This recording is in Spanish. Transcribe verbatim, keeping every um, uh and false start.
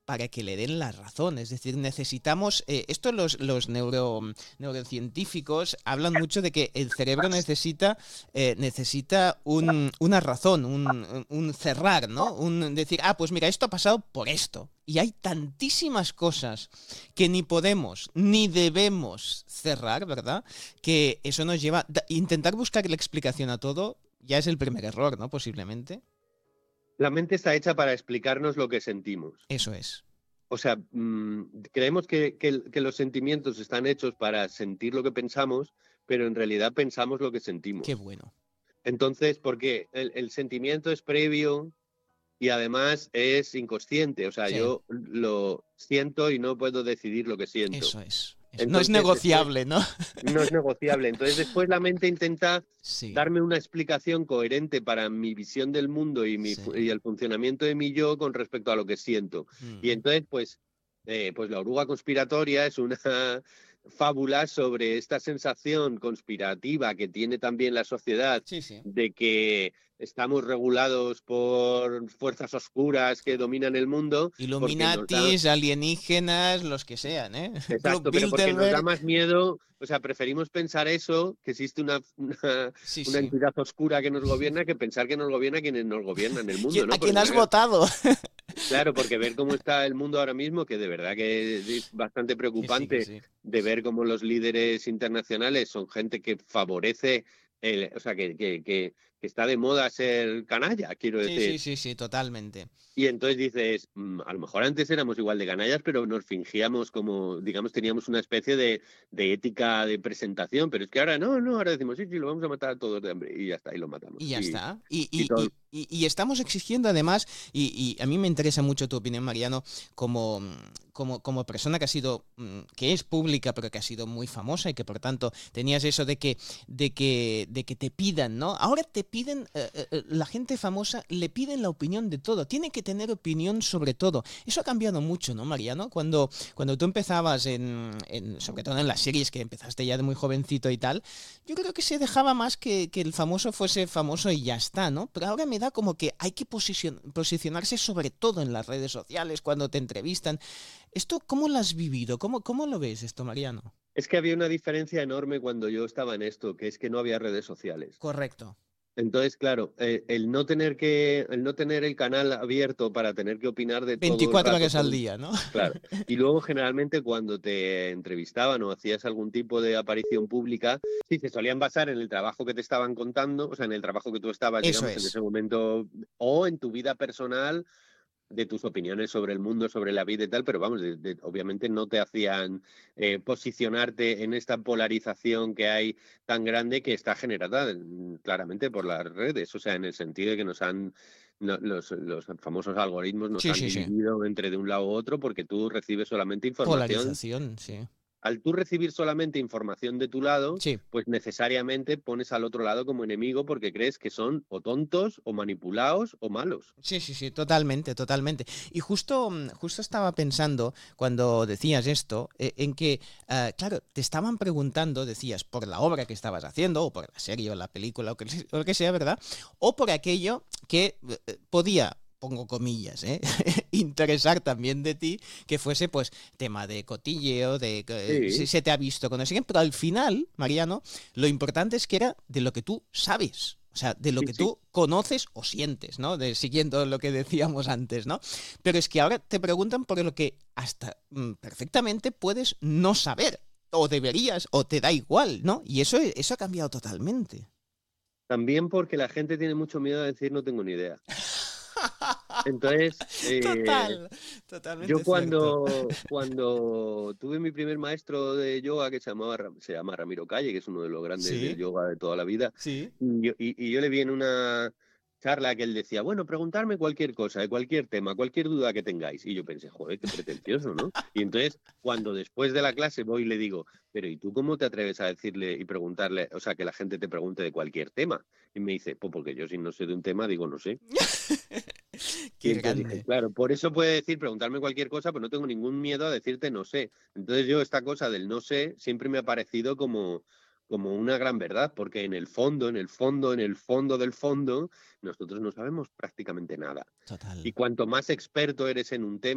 para que le den la razón. Es decir, necesitamos, eh, esto los, los neuro, neurocientíficos hablan mucho de que el cerebro necesita, eh, necesita un, una razón, un, un cerrar, ¿no? Un decir, ah, pues mira, esto ha pasado por esto. Y hay tantísimas cosas que ni podemos ni debemos cerrar, ¿verdad? Que eso nos lleva... Intentar buscar la explicación a todo ya es el primer error, ¿no? Posiblemente. La mente está hecha para explicarnos lo que sentimos. Eso es. O sea, mmm, creemos que, que, que los sentimientos están hechos para sentir lo que pensamos, pero en realidad pensamos lo que sentimos. Qué bueno. Entonces, ¿por qué? El, el sentimiento es previo y además es inconsciente. O sea, Sí. yo lo siento y no puedo decidir lo que siento. Eso es. Eso. Entonces, no es negociable, después, ¿no? No es negociable. Entonces después la mente intenta sí. darme una explicación coherente para mi visión del mundo y, mi, sí. y el funcionamiento de mi yo con respecto a lo que siento. Mm. Y entonces, pues, eh, pues la oruga conspiratoria es una fábula sobre esta sensación conspirativa que tiene también la sociedad sí, sí. de que estamos regulados por fuerzas oscuras que dominan el mundo. Illuminatis, da... alienígenas, los que sean, ¿eh? Exacto, pero porque nos da más miedo, o sea, preferimos pensar eso, que existe una, una, sí, una sí. entidad oscura que nos gobierna, que pensar que nos gobierna quienes nos gobiernan el mundo, ¿no? ¿A quién porque, has claro, votado? Claro, porque ver cómo está el mundo ahora mismo, que de verdad que es bastante preocupante, que sí, que sí. de ver cómo los líderes internacionales son gente que favorece, el, o sea, que, que, que, que está de moda ser canalla, quiero sí, decir. Sí, sí, sí, totalmente. Y entonces dices, mmm, a lo mejor antes éramos igual de canallas, pero nos fingíamos como, digamos, teníamos una especie de, de ética de presentación, pero es que ahora no, no, ahora decimos, sí, sí, lo vamos a matar a todos de hambre, y ya está, y lo matamos. Y ya y, está. Y, y, y, todo... y, y, y estamos exigiendo además, y, y a mí me interesa mucho tu opinión, Mariano, como, como, como persona que ha sido, que es pública, pero que ha sido muy famosa y que por tanto tenías eso de que, de que, de que te pidan, ¿no? Ahora te piden, eh, eh, la gente famosa le piden la opinión de todo, tiene que tener opinión sobre todo. Eso ha cambiado mucho, ¿no, Mariano? Cuando, cuando tú empezabas, en, en, sobre todo en las series, que empezaste ya de muy jovencito y tal, yo creo que se dejaba más que, que el famoso fuese famoso y ya está, ¿no? Pero ahora me da como que hay que posicion- posicionarse sobre todo en las redes sociales, cuando te entrevistan. ¿Esto cómo lo has vivido? ¿Cómo, cómo lo ves esto, Mariano? Es que había una diferencia enorme cuando yo estaba en esto, que es que no había redes sociales. Correcto. Entonces, claro, eh, el no tener que, el no tener el canal abierto para tener que opinar de todo veinticuatro el rato horas al sobre... día, ¿no? Claro. Y luego, generalmente, cuando te entrevistaban o hacías algún tipo de aparición pública, sí, se solían basar en el trabajo que te estaban contando, o sea, en el trabajo que tú estabas, Eso digamos, es. en ese momento, o en tu vida personal, de tus opiniones sobre el mundo, sobre la vida y tal, pero vamos, de, de, obviamente no te hacían eh, posicionarte en esta polarización que hay tan grande que está generada claramente por las redes, o sea, en el sentido de que nos han, no, los, los famosos algoritmos nos sí, han sí, dividido sí. entre de un lado u otro porque tú recibes solamente información. Polarización, sí. Al tú recibir solamente información de tu lado, sí. pues necesariamente pones al otro lado como enemigo porque crees que son o tontos o manipulados o malos. Sí, sí, sí, totalmente, totalmente. Y justo, justo estaba pensando cuando decías esto, eh, en que, uh, claro, te estaban preguntando, decías, por la obra que estabas haciendo, o por la serie, o la película, o, que, o lo que sea, ¿verdad? O por aquello que eh, podía... pongo comillas, ¿eh? interesar también de ti, que fuese pues tema de cotilleo, de que sí. si se te ha visto con eso, pero al final, Mariano, lo importante es que era de lo que tú sabes. O sea, de lo sí, que sí. tú conoces o sientes, ¿no? De, siguiendo lo que decíamos antes, ¿no? Pero es que ahora te preguntan por lo que hasta mmm, perfectamente puedes no saber, o deberías, o te da igual, ¿no? Y eso, eso ha cambiado totalmente. También porque la gente tiene mucho miedo de decir no tengo ni idea. Entonces, eh, Total, totalmente yo cuando, cierto. cuando tuve mi primer maestro de yoga, que se, llamaba, se llama Ramiro Calle, que es uno de los grandes ¿Sí? del yoga de toda la vida, ¿Sí? y, yo, y, y yo le vi en una charla que él decía, bueno, preguntarme cualquier cosa, de cualquier tema, cualquier duda que tengáis. Y yo pensé, joder, qué pretencioso, ¿no? Y entonces, cuando después de la clase voy y le digo, pero ¿y tú cómo te atreves a decirle y preguntarle, o sea, que la gente te pregunte de cualquier tema? Y me dice, pues porque yo si no sé de un tema, digo, no sé. Qué Y entonces grande. dije, claro, por eso puede decir, preguntarme cualquier cosa, pero no tengo ningún miedo a decirte no sé. Entonces yo esta cosa del no sé siempre me ha parecido como, como una gran verdad, porque en el fondo, en el fondo, en el fondo del fondo, nosotros no sabemos prácticamente nada. Total. Y cuanto más experto eres en un tema,